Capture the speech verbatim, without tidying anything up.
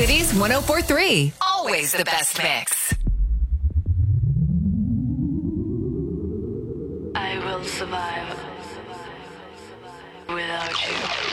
Cities one oh four point three. Always the best mix. I will survive without you.